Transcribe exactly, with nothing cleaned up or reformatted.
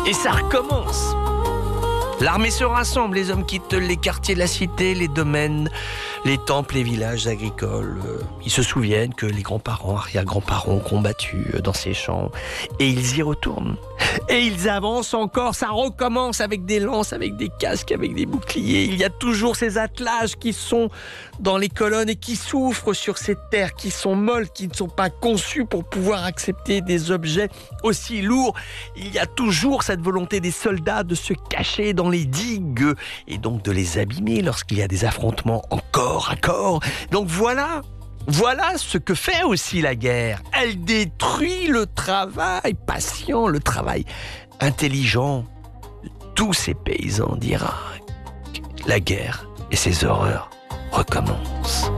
Et ça recommence. L'armée se rassemble, les hommes quittent les quartiers de la cité, les domaines, les temples, les villages agricoles. Ils se souviennent que les grands-parents, arrière-grands-parents ont combattu dans ces champs et ils y retournent. Et ils avancent encore, ça recommence avec des lances, avec des casques, avec des boucliers. Il y a toujours ces attelages qui sont dans les colonnes et qui souffrent sur ces terres qui sont molles, qui ne sont pas conçues pour pouvoir accepter des objets aussi lourds. Il y a toujours cette volonté des soldats de se cacher dans les digues et donc de les abîmer lorsqu'il y a des affrontements en corps à corps. Donc voilà Voilà ce que fait aussi la guerre. Elle détruit le travail patient, le travail intelligent de tous ces paysans d'Irak. La guerre et ses horreurs recommencent.